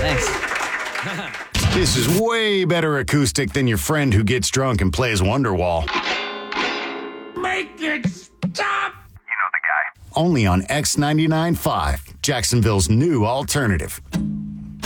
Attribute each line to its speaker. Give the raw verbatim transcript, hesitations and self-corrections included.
Speaker 1: Thanks.
Speaker 2: This is way better acoustic than your friend who gets drunk and plays Wonderwall.
Speaker 3: Make it stop!
Speaker 2: You know the guy. Only on X ninety-nine point five, Jacksonville's new alternative.